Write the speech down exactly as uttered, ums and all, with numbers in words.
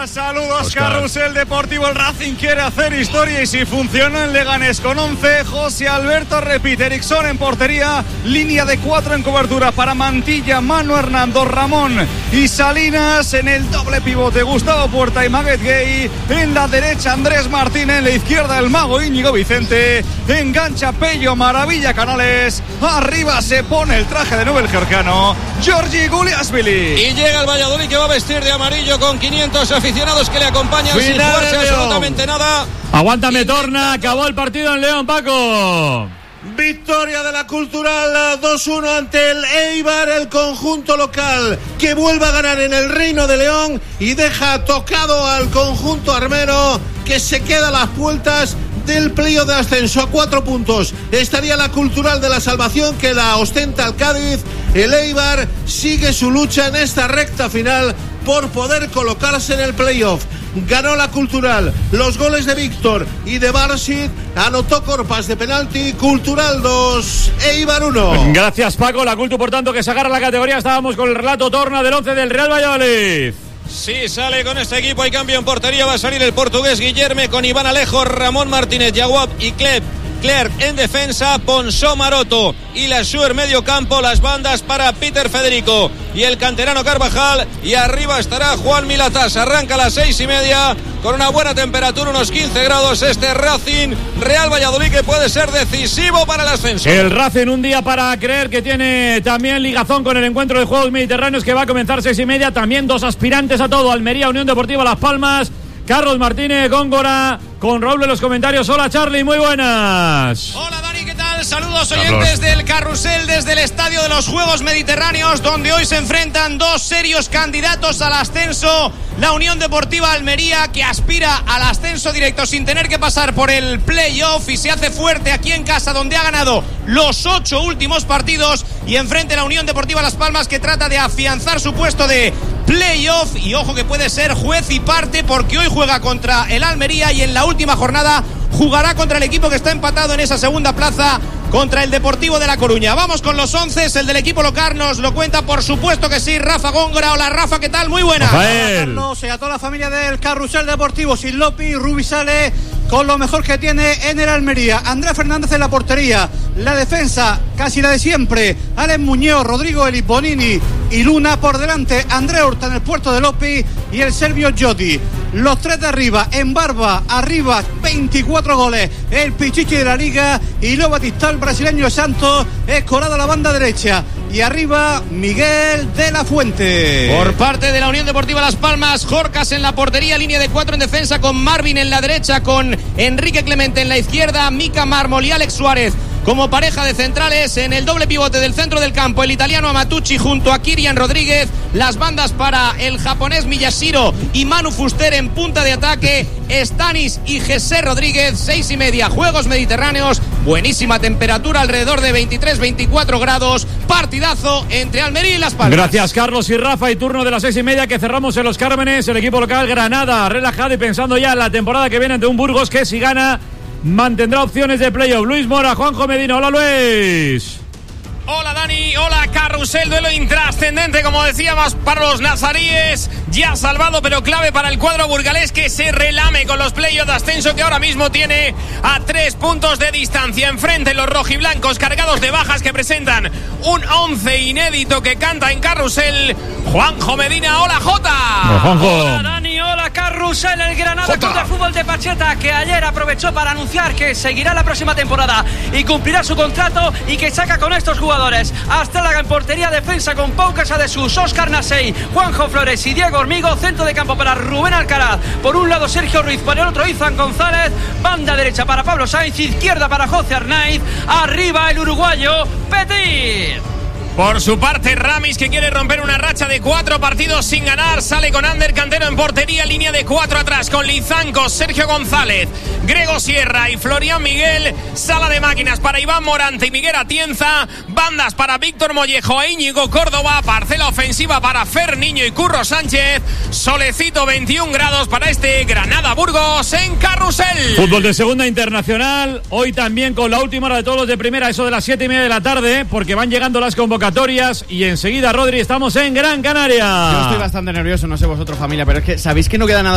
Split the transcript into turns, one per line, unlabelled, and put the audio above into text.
buenas, saludos
Oscar.
Carrusel Deportivo. El Racing quiere hacer historia y si funciona en Leganés con once, José Alberto repite, Eriksson en portería, línea de cuatro en cobertura para Mantilla, Manu Hernando, Ramón y Salinas, en el doble pivote Gustavo Puerta y Maguet Gay, en la derecha Andrés Martínez, en la izquierda el mago Íñigo Vicente, engancha Pello Maravilla Canales, arriba se pone el traje de Nobel Gercano, Giorgi Guliasvili.
Y llega el Valladolid que va a vestir de amarillo con quinientos aficionados que le acompañan sin jugarse absolutamente nada.
Aguántame, Torna, acabó el partido en León, Paco.
Victoria de la Cultural dos uno ante el Eibar, el conjunto local que vuelve a ganar en el Reino de León y deja tocado al conjunto armero que se queda a las puertas del playoff de ascenso. A cuatro puntos estaría la Cultural de la salvación que la ostenta el Cádiz. El Eibar sigue su lucha en esta recta final por poder colocarse en el playoff. Ganó la Cultural, los goles de Víctor y de Barsit, anotó Corpas de penalti. Cultural dos, Eibar uno.
Gracias, Paco. La Cultu, por tanto, que se agarra la categoría. Estábamos con el relato Torna del once del Real Valladolid.
Sí, sale con este equipo, hay cambio en portería, va a salir el portugués Guillerme con Iván Alejo, Ramón Martínez, Yaguab y Kleb. Clerc en defensa, Ponsó Maroto y la Schuer medio campo, las bandas para Peter Federico y el canterano Carvajal, y arriba estará Juan Milatás. Arranca a las seis y media con una buena temperatura, unos quince grados, este Racing Real Valladolid que puede ser decisivo para el ascenso.
El Racing, un día para creer, que tiene también ligazón con el encuentro de Juegos Mediterráneos que va a comenzar seis y media, también dos aspirantes a todo, Almería, Unión Deportiva Las Palmas. Carlos Martínez Góngora con Raúl en los comentarios. Hola, Charlie, muy buenas.
Hola, Dani, ¿qué tal? Saludos oyentes del Carrusel desde el Estadio de los Juegos Mediterráneos, donde hoy se enfrentan dos serios candidatos al ascenso. La Unión Deportiva Almería, que aspira al ascenso directo sin tener que pasar por el playoff y se hace fuerte aquí en casa, donde ha ganado los ocho últimos partidos, y enfrente la Unión Deportiva Las Palmas, que trata de afianzar su puesto de playoff, y ojo que puede ser juez y parte, porque hoy juega contra el Almería y en la última jornada jugará contra el equipo que está empatado en esa segunda plaza, contra el Deportivo de La Coruña. Vamos con los once, el del equipo local nos lo cuenta, por supuesto que sí, Rafa Góngora. Hola, Rafa, ¿qué tal? Muy buena.
Hola, Carlos, y a toda la familia del Carrusel Deportivo. Sin Lopi, Rubi sale con lo mejor que tiene en el Almería. Andrés Fernández en la portería, la defensa casi la de siempre, Alex Muñoz, Rodrigo Eli, Bonini y Luna por delante, André Horta en el puerto de Lopi y el serbio Joti. Los tres de arriba, en barba, arriba, veinticuatro goles, el Pichichi de la Liga, y Lo Batista, el brasileño Santos, escorado a la banda derecha, y arriba Miguel de la Fuente.
Por parte de la Unión Deportiva Las Palmas, Jorcas en la portería, línea de cuatro en defensa con Marvin en la derecha, con Enrique Clemente en la izquierda, Mika Mármol y Alex Suárez como pareja de centrales. En el doble pivote del centro del campo, el italiano Amatucci junto a Kirian Rodríguez, las bandas para el japonés Miyashiro y Manu Fuster en punta de ataque, Stanis y José Rodríguez. Seis y media, Juegos Mediterráneos, buenísima temperatura, alrededor de veintitrés veinticuatro grados, partidazo entre Almería y Las Palmas.
Gracias, Carlos y Rafa, y turno de las seis y media que cerramos en Los Cármenes. El equipo local Granada, relajado y pensando ya en la temporada que viene ante un Burgos que, si gana, mantendrá opciones de playoff. Luis Mora, Juanjo Medina. Hola, Luis.
Hola, Dani, hola, Carrusel. Duelo intrascendente, como decíamos, para los nazaríes, ya salvado pero clave para el cuadro burgalés, que se relame con los playoffs de ascenso, que ahora mismo tiene a tres puntos de distancia. Enfrente los rojiblancos, cargados de bajas, que presentan un once inédito que canta en Carrusel Juanjo Medina. Hola, Jota.
Hola, Juanjo.
Hola, Dani, hola, Carrusel. El Granada
Jota.
Club de Fútbol de Pacheta, que ayer aprovechó para anunciar que seguirá la próxima temporada y cumplirá su contrato, y que saca con estos jugadores hasta la portería, defensa con Pau Casadesús, Óscar Nasey, Juanjo Flores y Diego Hormigo. Centro de campo para Rubén Alcaraz, por un lado Sergio Ruiz, por el otro Izan González. Banda derecha para Pablo Sainz, izquierda para José Arnaiz, arriba el uruguayo Petit.
Por su parte, Ramis, que quiere romper una racha de cuatro partidos sin ganar, sale con Ander Cantero en portería, línea de cuatro atrás con Lizanco, Sergio González, Grego Sierra y Florian Miguel. Sala de máquinas para Iván Morante y Miguel Atienza. Bandas para Víctor Mollejo e Íñigo Córdoba. Parcela ofensiva para Fer Niño y Curro Sánchez. Solecito, veintiún grados para este Granada Burgos en Carrusel.
Fútbol de segunda internacional, hoy también con la última hora de todos los de primera, eso de las siete y media de la tarde, porque van llegando las convocatorias. Y enseguida, Rodri, estamos en Gran Canaria.
Yo estoy bastante nervioso, no sé vosotros, familia, pero es que sabéis que no queda nada